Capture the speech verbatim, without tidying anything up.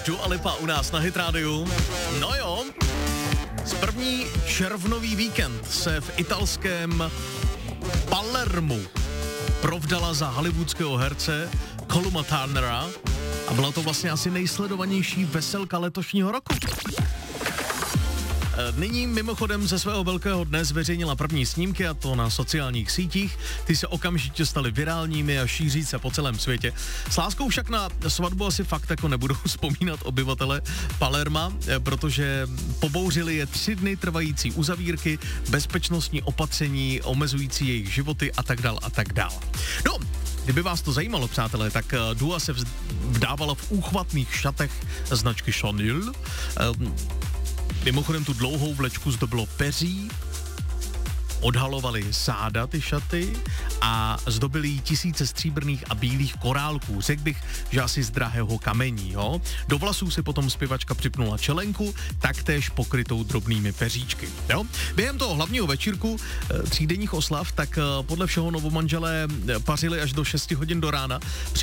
Dua Lipa u nás na Hit Radio. No jo, z první červnový víkend se v italském Palermu provdala za hollywoodského herce Columa Turnera a byla to vlastně asi nejsledovanější veselka letošního roku. Nyní mimochodem ze svého velkého dne zveřejnila první snímky, a to na sociálních sítích. Ty se okamžitě staly virálními a šíří se po celém světě. S láskou však na svatbu asi fakt jako nebudou vzpomínat obyvatele Palerma, protože pobouřili je tři dny trvající uzavírky, bezpečnostní opatření omezující jejich životy a tak dál a tak dál. No, kdyby vás to zajímalo, přátelé, tak Dua se vdávala v úchvatných šatech značky Chanel. Mimochodem tu dlouhou vlečku zdobilo peří, odhalovali záda ty šaty a zdobili jí tisíce stříbrných a bílých korálků. Řekl bych, že asi z drahého kamení, jo. Do vlasů si potom zpěvačka připnula čelenku, taktéž pokrytou drobnými peříčky, jo. Během toho hlavního večírku třídenních oslav, tak podle všeho novomanželé pařili až do šesti hodin do rána.